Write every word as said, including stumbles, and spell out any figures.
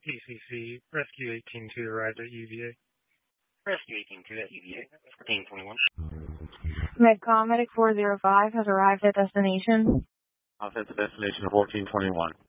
P C C, Rescue eighteen two arrived at U V A. Rescue eighteen two at U V A, fourteen twenty-one. Medcom Medic four zero five has arrived at destination. I'll set the destination of fourteen twenty-one.